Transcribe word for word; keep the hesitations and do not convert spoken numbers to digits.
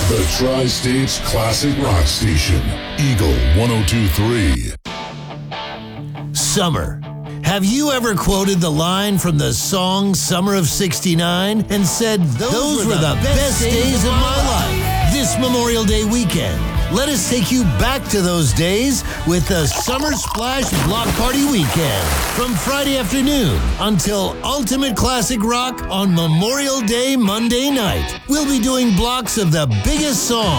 The Tri-States Classic Rock Station. Eagle one oh two point three. Summer. Have you ever quoted the line from the song Summer of sixty-nine and said, those, those were, were the, the best, best days of my life? This Memorial Day weekend, let us take you back to those days with the Summer Splash Block Party Weekend. From Friday afternoon until Ultimate Classic Rock on Memorial Day Monday night. We'll be doing blocks of the biggest songs.